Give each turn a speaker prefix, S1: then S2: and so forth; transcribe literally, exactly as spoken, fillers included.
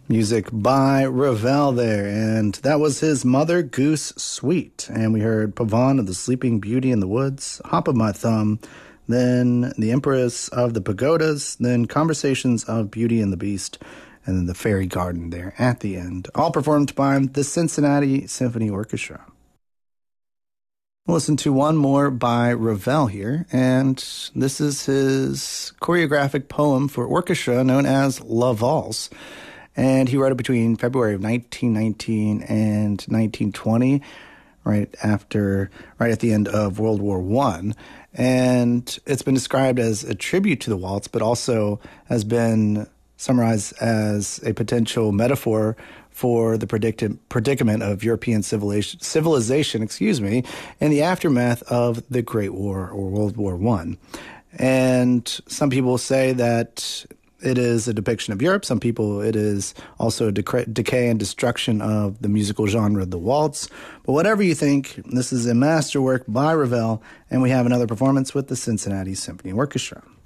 S1: Music by Ravel there, and that was his Mother Goose Suite. And we heard Pavane of the Sleeping Beauty in the Woods, Hop of My Thumb, then The Empress of the Pagodas, then Conversations of Beauty and the Beast, and then The Fairy Garden there at the end, all performed by the Cincinnati Symphony Orchestra. We'll listen to one more by Ravel here, and this is his choreographic poem for orchestra known as La Valse. And he wrote it between February of nineteen nineteen and nineteen twenty, right after, right at the end of World War One. And it's been described as a tribute to the waltz, but also has been summarized as a potential metaphor for the predict- predicament of European civilization, civilization, excuse me, in the aftermath of the Great War or World War One. And some people say that it is a depiction of Europe. Some people, it is also a dec- decay and destruction of the musical genre, the waltz. But whatever you think, this is a masterwork by Ravel, and we have another performance with the Cincinnati Symphony Orchestra.